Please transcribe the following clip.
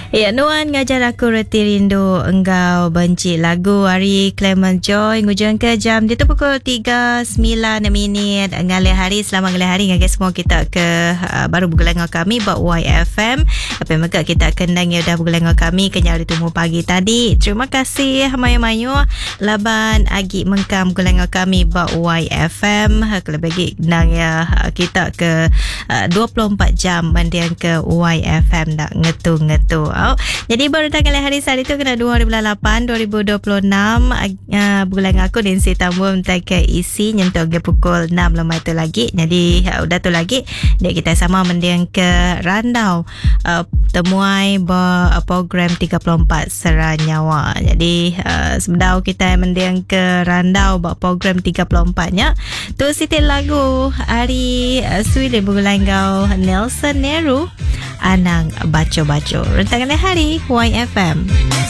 Ya, Nuan ngajar aku reti rindu engkau benci lagu Ari Clement Joy ngujung ke jam dia tu pukul 3.09 ngali hari. Selamat ngali hari ngagi semua kita ke baru bergelengah kami buat YFM apa yang maka kita kendang ya dah bergelengah kami ke nyari temu pagi tadi. Terima kasih mayu-mayu laban agi mengkam gelengah kami buat YFM kalau bagi kendang ya kita ke 24 jam mandian ke YFM dak ngetu-ngetu. Jadi baru tanggal hari saat itu kena 2008 2026 bulan aku dan si tamu minta ke isi nyentuh ke pukul 6 lemah itu lagi. Jadi udah tu lagi dia kita sama mendiang ke Randau temuai program 34 Seranyawa. Jadi sebenarnya kita mendiang ke Randau program 34 nya tu sitil lagu Ari Sweden Bugulangau Nelson Nehru Anang Baco-Baco rentangan hari YFM.